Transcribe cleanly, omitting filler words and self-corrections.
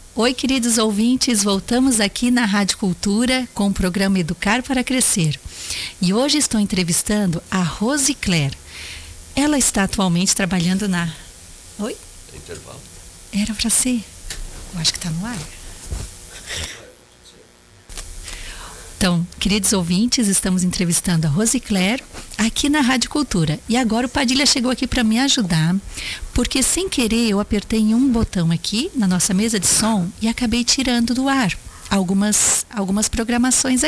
Oi, queridos ouvintes, voltamos aqui na Rádio Cultura com o programa Educar para Crescer. E hoje estou entrevistando a Rose Claire. Ela está atualmente trabalhando na... Oi? Intervalo. Era para ser? Eu acho que está no ar. Então, queridos ouvintes, estamos entrevistando a Rose Claire aqui na Rádio Cultura. E agora o Padilha chegou aqui para me ajudar, porque sem querer eu apertei em um botão aqui na nossa mesa de som e acabei tirando do ar algumas programações